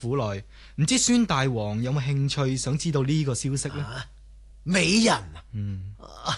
府內，唔知孫大王有冇興趣想知道呢個消息呢？ 美人啊！ 嗯，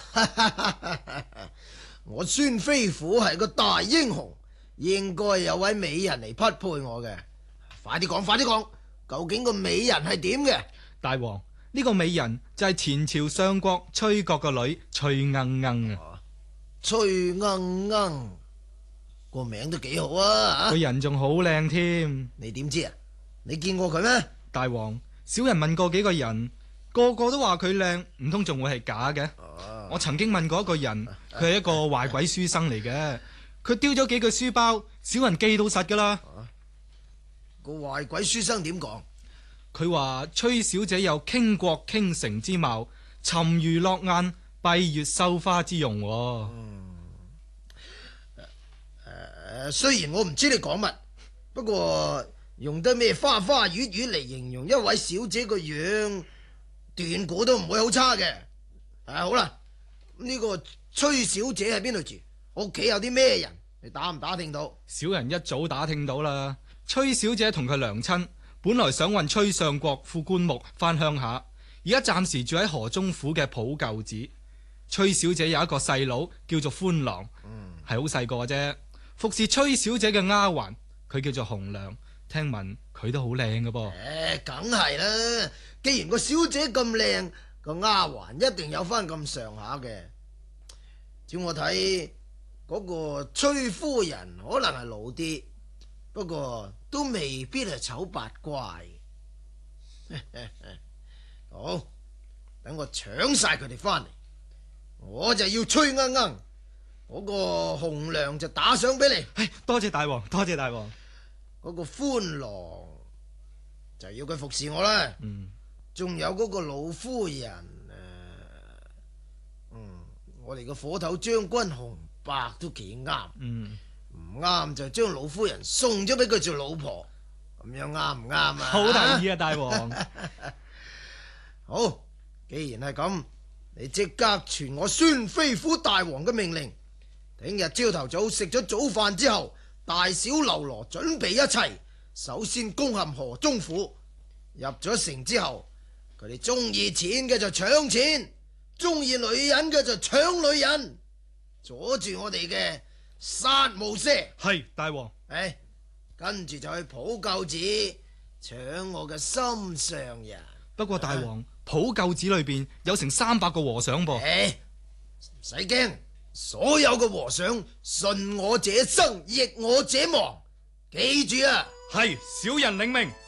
我孫飛虎係個大英雄，應該有位美人嚟匹配我嘅。快啲講，快啲講，究竟個美人係點嘅？ 大王，呢個美人就係前朝相國崔國個女崔鶯鶯啊！ 崔鶯鶯個名都幾好啊！ 個人仲好靚添。 你點知啊？你見過佢咩？ 大王，小人問過幾個人，個個都話佢靚，唔通仲會係假嘅？我曾經問過一個人，佢係一個壞鬼書生嚟嘅，佢丟咗幾句書包，小人記到實噶啦。 個壞鬼書生點講？ 佢話崔小姐有傾國傾城之貌，沉魚落雁，閉月羞花之容。 雖然我唔知你講乜，不過用得咩花花月月嚟形容一位小姐個樣，斷估都唔會好差嘅。好啦，呢個崔小姐喺邊度住？屋企有啲咩人？你打唔打聽到？ 小人一早打聽到啦。崔小姐同佢娘親本來想運崔相國副棺木返鄉下，而家暫時住喺河中府嘅普舊寺。崔小姐有一個細佬叫做歡郎，係好細個啫。服侍崔小姐嘅丫鬟，佢叫做紅娘，聽聞佢都好靚嘅噃。 梗係啦，既然個小姐咁靚，個丫鬟一定有翻咁上下嘅。照我睇，嗰個崔夫人可能係老啲，不過都未必係醜八怪。好，等我搶晒佢哋翻嚟，我就要崔鶯鶯，嗰個紅娘就打賞俾你。 多謝大王，多謝大王。 嗰個歡郎就要佢服侍我啦。仲有嗰個老夫人，我哋個火頭將軍紅白都幾啱。唔啱就將老夫人送咗俾佢做老婆，咁樣啱唔啱啊？ 好大意啊，大王。 好，既然係咁，你即刻傳我孫飛虎大王嘅命令，聽日朝頭早食咗早飯之後，大小流羅準備一齊，首先攻陷河中府。入咗城之後，佢哋中意錢嘅就搶錢，中意女人嘅就搶女人，阻住我哋嘅殺無赦。 係大王。 跟住就去普救寺搶我嘅心上人。 不過大王，普救寺裏邊有成300個和尚噃。 唔使驚，所有嘅和尚順我者生，逆我者亡。記住啊！ 係，小人領命。